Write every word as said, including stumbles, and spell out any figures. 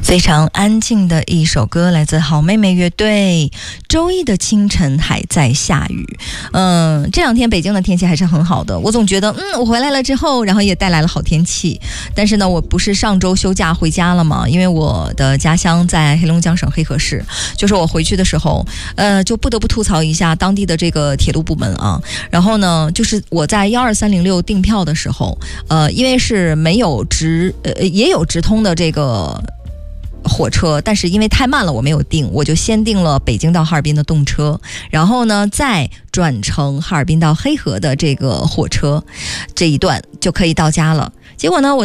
非常安静的一首歌，来自好妹妹乐队。周一的清晨还在下雨。嗯，这两天北京的天气还是很好的。我总觉得，嗯，我回来了之后，然后也带来了好天气。但是呢，我不是上周休假回家了吗？因为我的家乡在黑龙江省黑河市，就是我回去的时候，呃，就不得不吐槽一下当地的这个铁路部门啊。然后呢，就是我在幺二三零六订票的时候，呃，因为是没有直，呃，也有直通的这个火车，但是因为太慢了我没有订，我就先订了北京到哈尔滨的动车，然后呢再转乘哈尔滨到黑河的这个火车，这一段就可以到家了。结果呢我